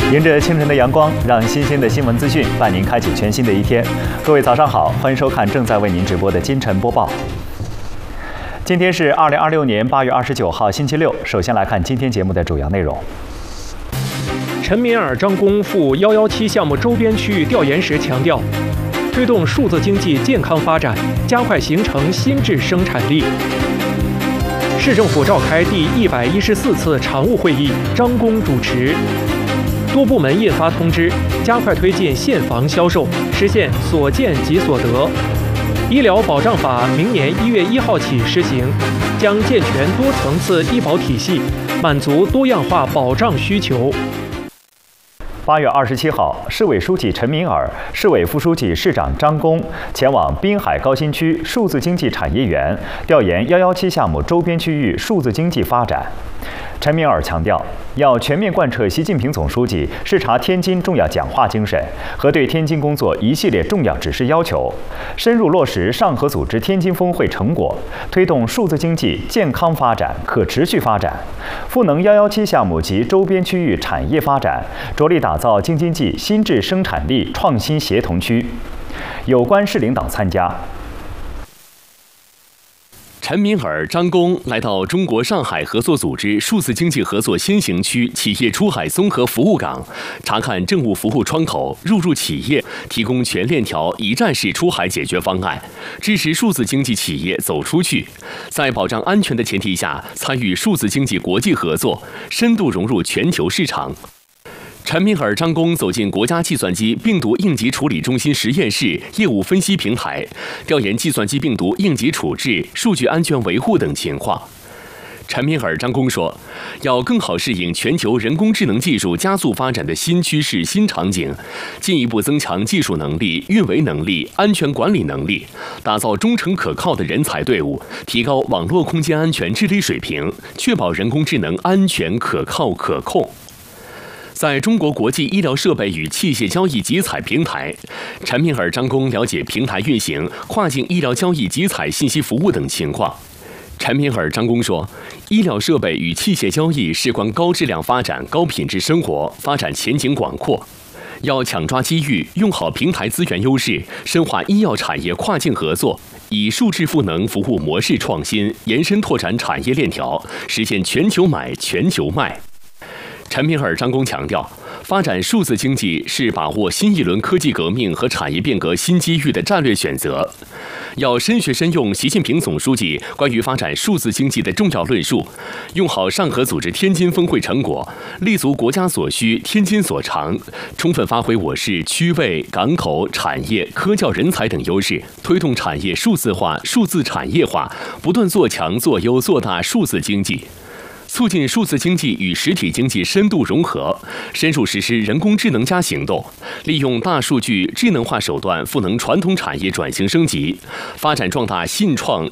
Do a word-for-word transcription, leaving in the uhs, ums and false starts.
迎着清晨的阳光，让新鲜的新闻资讯伴您开启全新的一天。各位早上好，欢迎收看正在为您直播的今晨播报。今天是二零二六年八月二十九号，星期六。首先来看今天节目的主要内容。 陈敏尔张公赴一一七项目周边区域调研时强调，推动数字经济健康发展，加快形成新质生产力。市政府召开第一百一十四次常务会议，张公主持。多部门印发通知，加快推进现房销售，实现所见即所得。医疗保障法明年一月一号起施行，将健全多层次医保体系，满足多样化保障需求。 八月二十七号，市委书记陈敏尔、市委副书记、市长张公前往滨海高新区数字经济产业园调研一一七项目周边区域数字经济发展。陈敏尔强调，要全面贯彻习近平总书记视察天津重要讲话精神和对天津工作一系列重要指示要求，深入落实上合组织天津峰会成果，推动数字经济健康发展、可持续发展，赋能一一七项目及周边区域产业发展，着力打造京津冀新质生产力创新协同区。有关市领导参加。 陈敏尔、张公来到中国上海合作组织数字经济合作先行区企业出海综合服务港，查看政务服务窗口，入驻企业，提供全链条一站式出海解决方案，支持数字经济企业走出去，在保障安全的前提下，参与数字经济国际合作，深度融入全球市场。陈敏尔、张公走进国家计算机病毒应急处理中心实验室业务分析平台，调研计算机病毒应急处置、数据安全维护等情况。陈敏尔、张公说，要更好适应全球人工智能技术加速发展的新趋势、新场景，进一步增强技术能力、运维能力、安全管理能力，打造忠诚可靠的人才队伍，提高网络空间安全治理水平，确保人工智能安全、可靠、可控。在中国国际医疗设备与器械交易集采平台，陈敏尔、张公了解平台运行、跨境医疗交易集采信息服务等情况。陈敏尔、张公说，医疗设备与器械交易事关高质量发展、高品质生活，发展前景广阔。要抢抓机遇，用好平台资源优势，深化医药产业跨境合作，以数字赋能服务模式创新，延伸拓展产业链条，实现全球买、全球卖。陈敏尔、张公强调，发展数字经济是把握新一轮科技革命和产业变革新机遇的战略选择，要深学深用习近平总书记关于发展数字经济的重要论述，用好上合组织天津峰会成果，立足国家所需、天津所长，充分发挥我市区位、港口、产业、科教人才等优势，推动产业数字化、数字产业化，不断做强、做优、做大数字经济。促进数字经济与实体经济深度融合，深入实施人工智能加行动，利用大数据、智能化手段赋能传统产业转型升级，发展壮大信创、